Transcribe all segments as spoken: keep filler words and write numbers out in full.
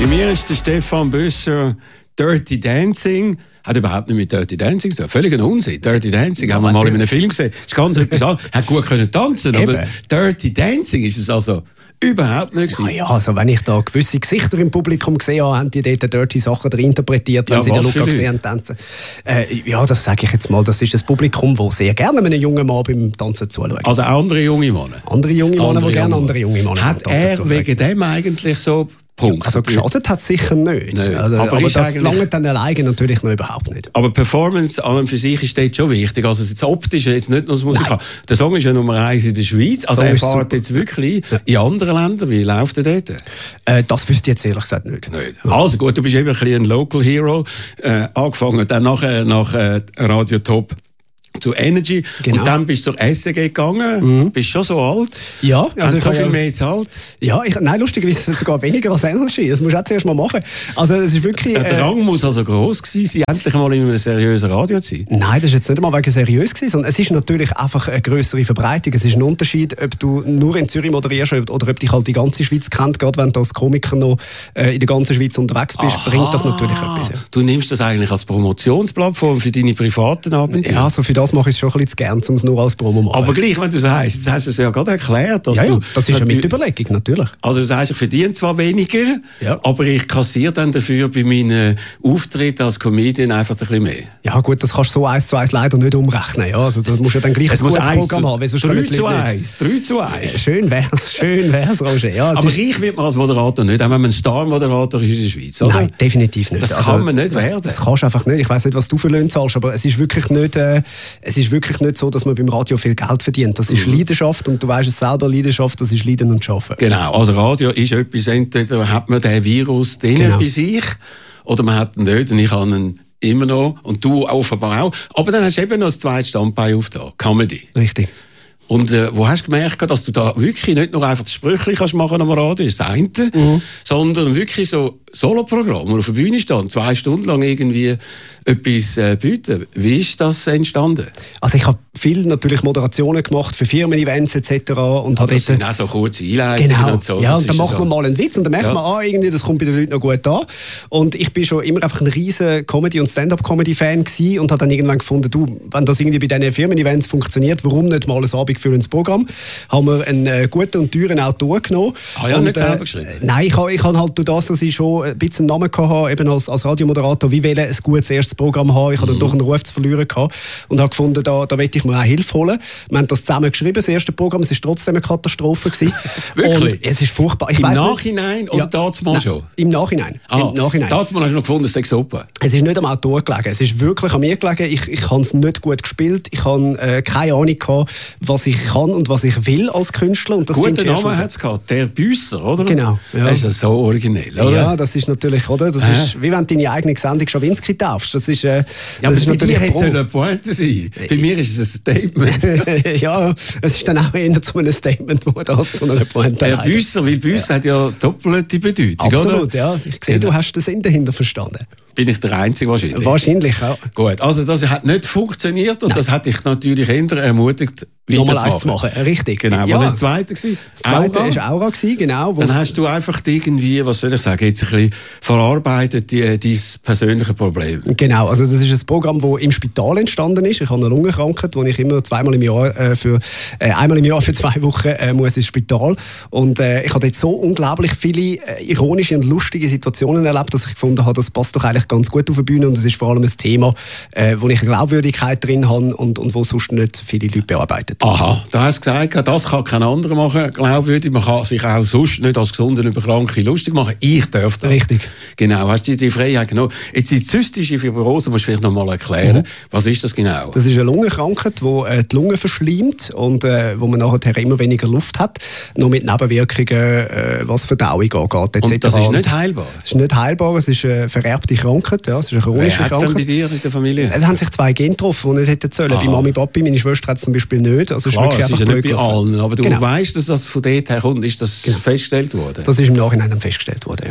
Bei mir ist der Stefan Büsser Dirty Dancing. Hat überhaupt nicht mit Dirty Dancing zu tun. Völlig ein Unsinn. Dirty Dancing ja, haben wir mal in einem Film gesehen. Das ist ganz etwas anderes. Er hat gut können tanzen, aber Dirty Dancing ist es also überhaupt nicht gewesen. Ja, also wenn ich da gewisse Gesichter im Publikum gesehen habe, haben die dort dirty Sachen drin interpretiert, wenn ja, sie den Luca gesehen haben tanzen. Äh, ja, das sage ich jetzt mal. Das ist ein Publikum, das sehr gerne einem jungen Mann beim Tanzen zuschaut. Also andere junge Männer? Andere junge Männer, die gerne andere junge Männer hat er zuschauen. Wegen dem eigentlich so Punkt. Also geschadet hat es sicher nicht. nicht. Also, aber aber das lange dann alleine natürlich noch überhaupt nicht. Aber Performance an und für sich ist dort schon wichtig. Also jetzt optisch, jetzt nicht nur das Musik. Der Song ist ja Nummer eins in der Schweiz. Also er fährt jetzt wirklich ja. in anderen Ländern. Wie läuft er dort? Äh, das wüsste ich jetzt ehrlich gesagt nicht. nicht. Also gut, du bist eben ein bisschen ein Local Hero. Äh, angefangen dann nachher nach äh, Radio Top zu Energy. Genau. Und dann bist du zur S C G gegangen. Mhm. Bist schon so alt? Ja. Also so viel ja, mehr gezahlt? Ja, ich, nein, lustigerweise sogar weniger als Energy. Das musst du auch zuerst mal machen. Also, es ist wirklich, äh, der Rang muss also gross gewesen sein, endlich mal in einem seriösen Radio zu sein? Nein, das ist jetzt nicht einmal wegen seriös gewesen, sondern es ist natürlich einfach eine grössere Verbreitung. Es ist ein Unterschied, ob du nur in Zürich moderierst oder ob dich halt die ganze Schweiz kennt. Gerade wenn du als Komiker noch äh, in der ganzen Schweiz unterwegs bist, Aha. bringt das natürlich etwas. Ja. Du nimmst das eigentlich als Promotionsplattform für deine privaten Abenteuer? Ja, so für das mache ich es schon ein bisschen zu gern, um es nur als Promo zu machen. Aber gleich, wenn du sagst, jetzt hast du es ja gerade erklärt. Dass ja, ja, du, das ist eine Mitüberlegung, natürlich. Also du sagst, ich verdiene zwar weniger, ja. aber ich kassiere dann dafür bei meinen Auftritten als Comedian einfach ein bisschen mehr. Ja gut, das kannst du so eins zu eins leider nicht umrechnen. Ja, also du musst ja dann gleich es ein gutes Programm haben. drei zu eins, drei zu eins. Schön wär's, schön wär's, Roger. Ja, aber reich wird man als Moderator nicht, auch wenn man ein Star-Moderator ist in der Schweiz, oder? Nein, definitiv nicht. Das also, kann man nicht das, werden. Das kannst du einfach nicht. Ich weiss nicht, was du für Löhne zahlst, aber es ist wirklich nicht, äh, es ist wirklich nicht so, dass man beim Radio viel Geld verdient. Das ist mhm. Leidenschaft und du weißt es selber, Leidenschaft, das ist Leiden und Schaffen. Genau, also Radio ist etwas, entweder hat man den Virus drin genau. bei sich oder man hat ihn nicht und ich habe ihn immer noch und du offenbar auch. Aber dann hast du eben noch das zweite Standbein auf da, Comedy. Richtig. Und äh, wo hast du gemerkt, dass du da wirklich nicht nur einfach das Sprüchli kannst machen am Radio, das eine, mhm. sondern wirklich so Soloprogramm, wo auf der Bühne stand, zwei Stunden lang irgendwie etwas äh, bieten. Wie ist das entstanden? Also ich habe viel natürlich Moderationen gemacht für Firmen-Events et cetera. Und das dort, sind auch so kurze Einleitungen genau. und so. Ja, das und dann macht so. man mal einen Witz und dann merkt ja. man, ah, irgendwie, das kommt bei den Leuten noch gut an. Und ich bin schon immer einfach ein riesen Comedy- und Stand-up-Comedy-Fan gewesen und habe dann irgendwann gefunden, du, wenn das irgendwie bei diesen Firmen-Events funktioniert, warum nicht mal ein abendfüllendes Programm? Haben wir einen äh, guten und teuren Autor genommen. Ah ja, und, nicht äh, selber geschrieben? Nein, ich habe ich hab halt durch das, dass ich schon ein bisschen einen Namen hatte, eben als, als Radiomoderator, wie will ein gutes erstes Programm haben. Ich hatte mhm. dann doch einen Ruf zu verlieren gehabt und habe gefunden, da, da will ich mir auch Hilfe holen. Wir haben das zusammen geschrieben, das erste Programm. Es war trotzdem eine Katastrophe gewesen. Wirklich? Und es ist furchtbar. Ich Im weiss Nachhinein nicht. oder ja. damals mal schon? Im Nachhinein. Ah, Im Nachhinein. Damals hast du noch gefunden, es sei super. Es ist nicht am Autor gelegen. Es ist wirklich an mir gelegen. Ich, ich habe es nicht gut gespielt. Ich habe äh, keine Ahnung gehabt, was ich kann und was ich will als Künstler. Und das Guten Namen hat es gehabt. Der Büsser, oder? Genau. Ja. Das ist ja so originell, oder? Ja, das ist natürlich, oder? Das äh. ist, wie wenn du deine eigene Sendung Schawinski taufst. Das ist, äh, ja, das ist bei natürlich dir hätte es eine Pointe sein. Bei mir ist es ein Statement. Ja, es ist dann auch eher zu einem Statement, wo das zu einer Pointe Der Büsser, weil Büsser ja. hat ja doppelte Bedeutung, Absolut, oder? Ja. Ich sehe, du hast den Sinn dahinter verstanden. Bin ich der Einzige wahrscheinlich? Wahrscheinlich, ja. Gut, also das hat nicht funktioniert und Nein. das hat dich natürlich eher ermutigt, nochmal eins zu machen. Richtig. Genau. Ja. Was war das Zweite? Das Zweite war Aura, genau. Dann hast du einfach irgendwie, was soll ich sagen, jetzt ein bisschen verarbeitet, die, dein persönliche Problem. Genau, also das ist ein Programm, das im Spital entstanden ist. Ich habe eine Lungenkrankheit, wo ich immer zweimal im Jahr äh, für, äh, einmal im Jahr für zwei Wochen äh, muss ins Spital. Und äh, ich habe jetzt so unglaublich viele äh, ironische und lustige Situationen erlebt, dass ich gefunden habe, das passt doch eigentlich ganz gut auf die Bühne und es ist vor allem ein Thema, äh, wo ich eine Glaubwürdigkeit drin habe und, und wo sonst nicht viele Leute bearbeiten. Aha, du hast gesagt, das kann kein anderer machen, glaubwürdig. Man kann sich auch sonst nicht als Gesunder über Kranke lustig machen. Ich darf das. Richtig. Genau, hast du die Freiheit genommen. Jetzt die zystische Fibrose, musst du vielleicht noch mal erklären. Mhm. Was ist das genau? Das ist eine Lungenkrankheit, die äh, die Lunge verschleimt und äh, wo man nachher immer weniger Luft hat. Noch mit Nebenwirkungen, äh, was Verdauung angeht, et cetera. Und das ist nicht heilbar? Es ist nicht heilbar, es ist eine vererbte Krankheit. Ja, es ist eine chronische Wer Krankheit. Wer bei dir in der Familie? Es haben sich zwei Gene getroffen, die nicht hätten sollen. Bei Mami, Papi, meine Schwester hat es zum Beispiel nicht. Also Klar, ist es ist ja nicht bei allen. Aber du genau. weißt, dass das von dort her kommt. Ist das genau. festgestellt worden? Das ist im Nachhinein dann festgestellt worden, ja.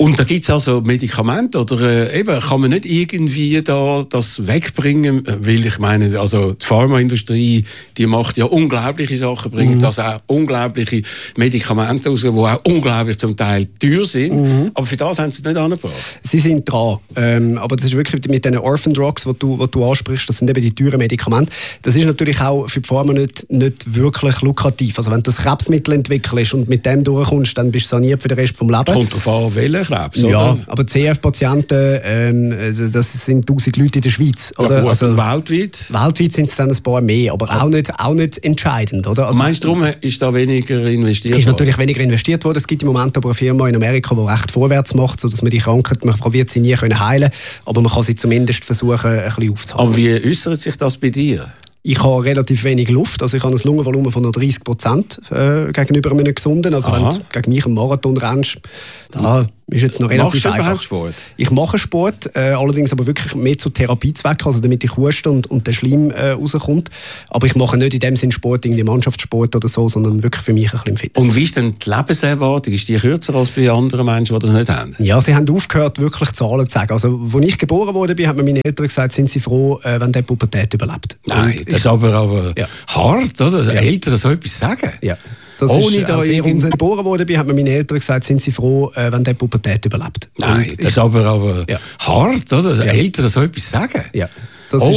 Und da gibt es also Medikamente, oder äh, eben, kann man nicht irgendwie da das wegbringen, weil ich meine, also die Pharmaindustrie, die macht ja unglaubliche Sachen, bringt mhm. also auch unglaubliche Medikamente raus, die auch unglaublich zum Teil teuer sind, mhm. aber für das haben sie es nicht angebracht. Sie sind dran, ähm, aber das ist wirklich mit den Orphan Drugs, die du, die du ansprichst, das sind eben die teuren Medikamente. Das ist natürlich auch für die Pharma nicht, nicht wirklich lukrativ. Also wenn du das Krebsmittel entwickelst und mit dem durchkommst, dann bist du saniert für den Rest des Lebens. Kommt darauf an, welchen Krebs, oder? Ja, aber C F-Patienten, ähm, das sind tausend Leute in der Schweiz. Oder? Ja, gut, also, weltweit? Weltweit sind es dann ein paar mehr, aber auch nicht, auch nicht entscheidend. Oder? Also, meinst du, darum ist da weniger investiert worden? Ist natürlich weniger investiert worden. Es gibt im Moment aber eine Firma in Amerika, die recht vorwärts macht, sodass man die Krankheit, man probiert sie nie können heilen, aber man kann sie zumindest versuchen, ein bisschen aufzuhalten. Aber wie äußert sich das bei dir? Ich habe relativ wenig Luft, also ich habe ein Lungenvolumen von dreißig Prozent äh, gegenüber einem gesunden. Also Aha. wenn du gegen mich einen Marathon rennst, da ist jetzt noch relativ Machst du einfach. Sport? Ich mache Sport, äh, allerdings aber wirklich mehr zu Therapiezwecken, also damit ich huste und, und der Schleim äh, rauskommt. Aber ich mache nicht in dem Sinn Sport, irgendwie Mannschaftssport oder so, sondern wirklich für mich ein bisschen Fitness. Und wie ist denn die Lebenserwartung? Ist die kürzer als bei anderen Menschen, die das nicht haben? Ja, sie haben aufgehört, wirklich Zahlen zu sagen. Also, als ich geboren wurde, haben mir meine Eltern gesagt, sind sie froh, äh, wenn der Pubertät überlebt. Nein, und das ist aber, aber ja. hart, oder? Also ja. Eltern so etwas sagen. Ja. Das Ohne ist, da als ich irgend... geboren wurde, haben mir meine Eltern gesagt, sind sie froh, äh, wenn der Pubertät überlebt. Nein, und das ist aber, aber ja. hart, oder? Also ja. Eltern so etwas sagen. Ja. Das Ohne